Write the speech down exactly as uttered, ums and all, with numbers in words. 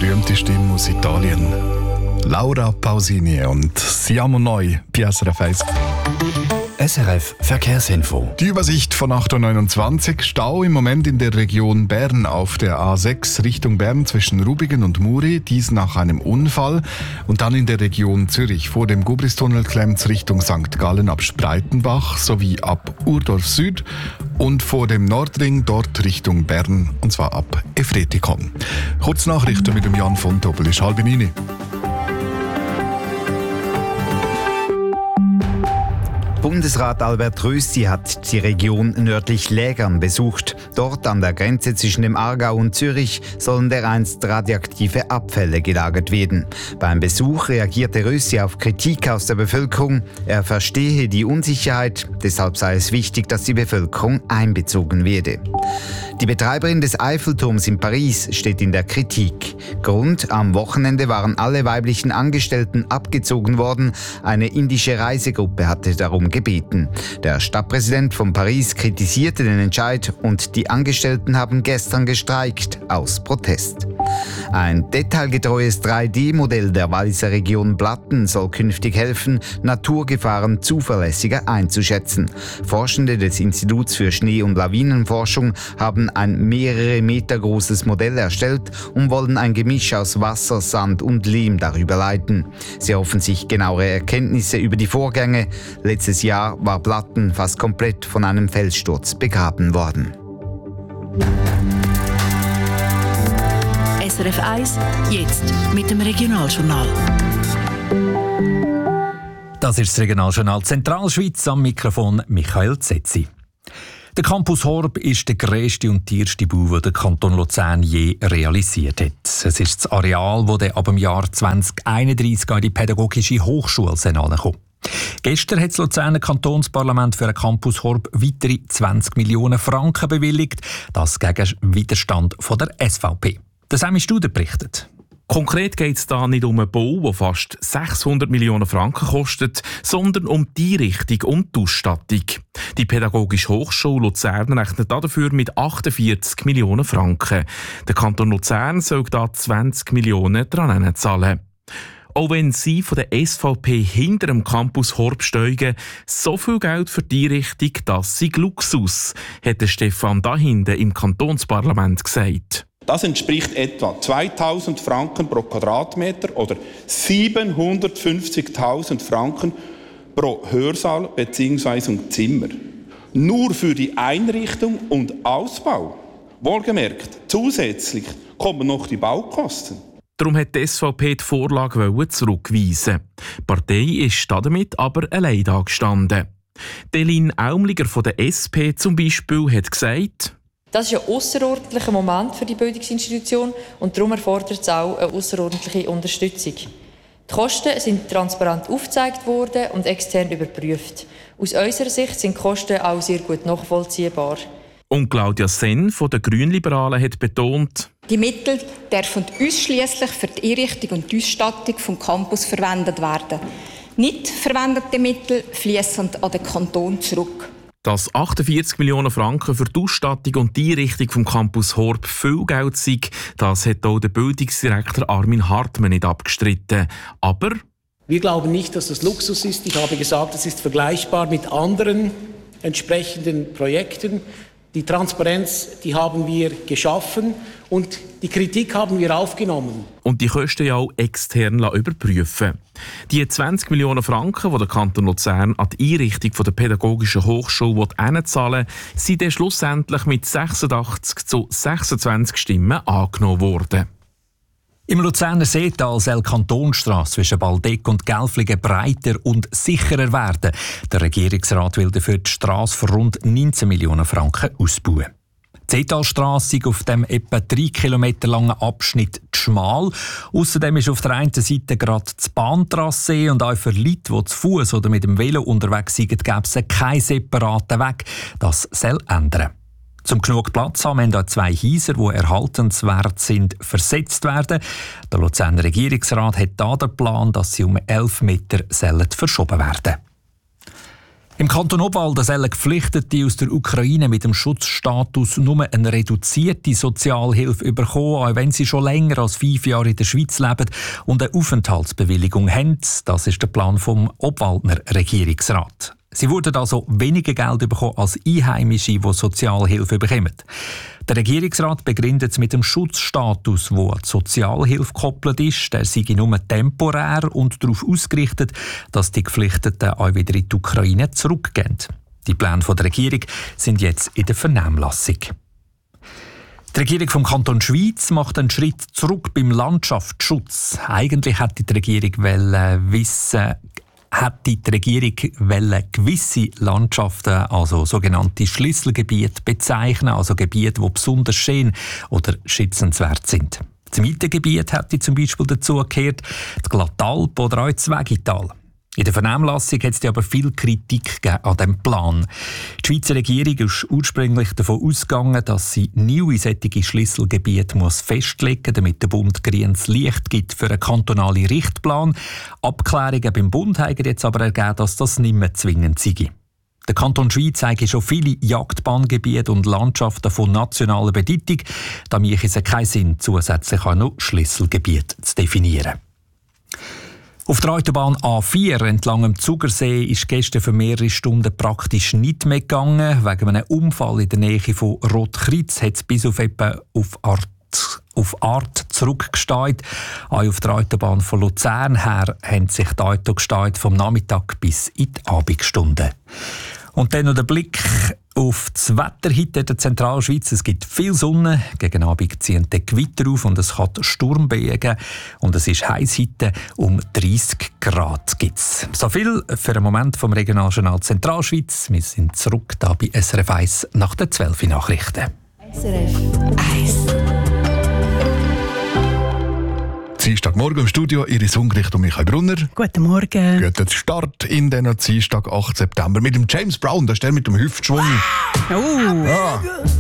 berühmte Stimme aus Italien. Laura Pausini und Siamo Noi, bei S R F eins. S R F Verkehrsinfo. Die Übersicht von acht Uhr neunundzwanzig. Stau im Moment in der Region Bern auf der A sechs Richtung Bern zwischen Rubigen und Muri, dies nach einem Unfall. Und dann in der Region Zürich vor dem Gubristunnel klemmt Richtung Sankt Gallen ab Spreitenbach sowie ab Urdorf Süd und vor dem Nordring dort Richtung Bern und zwar ab Efretikon. Kurznachrichten mit dem Jan von Doppel ist halb neun. Bundesrat Albert Rösti hat die Region nördlich Lägern besucht. Dort an der Grenze zwischen dem Aargau und Zürich sollen dereinst radioaktive Abfälle gelagert werden. Beim Besuch reagierte Rösti auf Kritik aus der Bevölkerung. Er verstehe die Unsicherheit, deshalb sei es wichtig, dass die Bevölkerung einbezogen werde. Die Betreiberin des Eiffelturms in Paris steht in der Kritik. Grund: am Wochenende waren alle weiblichen Angestellten abgezogen worden. Eine indische Reisegruppe hatte darum gebeten. Der Stadtpräsident von Paris kritisierte den Entscheid und die Angestellten haben gestern gestreikt aus Protest. Ein detailgetreues drei D Modell der Walliser Region Blatten soll künftig helfen, Naturgefahren zuverlässiger einzuschätzen. Forschende des Instituts für Schnee- und Lawinenforschung haben ein mehrere Meter großes Modell erstellt und wollen ein Gemisch aus Wasser, Sand und Lehm darüber leiten. Sie hoffen sich genauere Erkenntnisse über die Vorgänge. Letztes Jahr war Blatten fast komplett von einem Felssturz begraben worden. S R F eins, jetzt mit dem Regionaljournal. Das ist das Regionaljournal Zentralschweiz, am Mikrofon Michael Zetzi. Der Campus Horb ist der grösste und teuerste Bau, den der Kanton Luzern je realisiert hat. Es ist das Areal, das ab dem Jahr zwanzig einunddreissig an die Pädagogische Hochschule kommt. Gestern hat das Luzerner Kantonsparlament für den Campus Horb weitere zwanzig Millionen Franken bewilligt, das gegen Widerstand von der S V P. Der Sammy Studer berichtet. Konkret geht es da nicht um einen Bau, der fast sechshundert Millionen Franken kostet, sondern um die Einrichtung und die Ausstattung. Die Pädagogische Hochschule Luzern rechnet dafür mit achtundvierzig Millionen Franken. Der Kanton Luzern soll da zwanzig Millionen dran zahlen. Auch wenn sie von der S V P hinter dem Campus Horb steigen, so viel Geld für die Einrichtung, das sei Luxus, hat Stefan Dahinten im Kantonsparlament gesagt. Das entspricht etwa zweitausend Franken pro Quadratmeter oder siebenhundertfünfzigtausend Franken pro Hörsaal bzw. Zimmer. Nur für die Einrichtung und Ausbau. Wohlgemerkt, zusätzlich kommen noch die Baukosten. Darum hat die S V P die Vorlage zurückweisen. Die Partei ist damit aber allein dagestanden. Delin Aumliger von der S P zum Beispiel hat gesagt: Das ist ein ausserordentlicher Moment für die Bildungsinstitution und darum erfordert es auch eine ausserordentliche Unterstützung. Die Kosten sind transparent aufgezeigt worden und extern überprüft. Aus unserer Sicht sind die Kosten auch sehr gut nachvollziehbar. Und Claudia Senn von den Grünliberalen hat betont: Die Mittel dürfen ausschliesslich für die Einrichtung und die Ausstattung des Campus verwendet werden. Nicht verwendete Mittel fließen an den Kanton zurück. Dass achtundvierzig Millionen Franken für die Ausstattung und die Einrichtung vom Campus Horb viel Geld sind, das hat auch der Bildungsdirektor Armin Hartmann nicht abgestritten. Aber wir glauben nicht, dass das Luxus ist. Ich habe gesagt, es ist vergleichbar mit anderen entsprechenden Projekten. Die Transparenz, die haben wir geschaffen und die Kritik haben wir aufgenommen. Und die Kosten ja auch extern überprüfen. Die zwanzig Millionen Franken, die der Kanton Luzern an die Einrichtung der Pädagogischen Hochschule hinzahlen will, sind dann schlussendlich mit sechsundachtzig zu sechsundzwanzig Stimmen angenommen worden. Im Luzerner Seetal soll die Kantonstrasse zwischen Baldeck und Gelflingen breiter und sicherer werden. Der Regierungsrat will dafür die Strasse für rund neunzehn Millionen Franken ausbauen. Die Seetalstrasse ist auf dem etwa drei Kilometer langen Abschnitt zu schmal. Außerdem ist auf der einen Seite gerade das Bahntrasse und auch für Leute, die zu Fuß oder mit dem Velo unterwegs sind, gäbe es keinen separaten Weg. Das soll ändern. Zum genug Platz haben müssen auch zwei Häuser, die erhaltenswert sind, versetzt werden. Der Luzerner Regierungsrat hat da den Plan, dass sie um elf Meter verschoben werden. Im Kanton Obwalden sollen Geflüchtete aus der Ukraine mit dem Schutzstatus nur eine reduzierte Sozialhilfe bekommen, auch wenn sie schon länger als fünf Jahre in der Schweiz leben und eine Aufenthaltsbewilligung haben. Das ist der Plan vom Obwaldner Regierungsrat. Sie würden also weniger Geld bekommen als Einheimische, die Sozialhilfe bekommen. Der Regierungsrat begründet es mit dem Schutzstatus, der an die Sozialhilfe gekoppelt ist. Der sei nur temporär und darauf ausgerichtet, dass die Geflüchteten auch wieder in die Ukraine zurückgehen. Die Pläne der Regierung sind jetzt in der Vernehmlassung. Die Regierung vom Kanton Schwyz macht einen Schritt zurück beim Landschaftsschutz. Eigentlich hätte die Regierung wollen wissen, hätte die Regierung wollen gewisse Landschaften, also sogenannte Schlüsselgebiete, bezeichnen, also Gebiete, die besonders schön oder schützenswert sind. Das Mittengebiet hätte zum Beispiel dazu gehört, die Glattalp oder auch das Wegital. In der Vernehmlassung hat es aber viel Kritik an diesem Plan. Die Schweizer Regierung ist ursprünglich davon ausgegangen, dass sie neue solche Schlüsselgebiete muss festlegen muss, damit der Bund grünes Licht gibt für einen kantonalen Richtplan. Abklärungen beim Bund haben jetzt aber ergeben, dass das nicht mehr zwingend sei. Der Kanton Schwyz zeigt schon viele Jagdbahngebiete und Landschaften von nationaler Bedeutung. Da macht es keinen Sinn, zusätzlich auch noch Schlüsselgebiete zu definieren. Auf der Autobahn A vier entlang dem Zugersee ist gestern für mehrere Stunden praktisch nicht mehr gegangen. Wegen einem Unfall in der Nähe von Rotkreuz hat es bis auf etwa auf Art, auf Art zurückgesteuert. Auch auf der Autobahn von Luzern her haben sich die Autos gesteuert vom Nachmittag bis in die Abendstunden. Und dann noch der Blick auf das Wetter heute in der Zentralschweiz. Es gibt viel Sonne, gegen Abend ziehen die Gewitter auf und es kann Sturmböen geben. Und es ist heiß heute, um dreissig Grad gibt's. So viel für einen Moment vom Regionaljournal Zentralschweiz. Wir sind zurück da bei S R F eins nach den zwölf Nachrichten. S R F eins. Dienstagmorgen im Studio, Iris Ungericht und Michael Brunner. Guten Morgen. Guten Start in den Dienstag, achten September mit dem James Brown, der ist der mit dem Hüftschwung. Oh. Ah.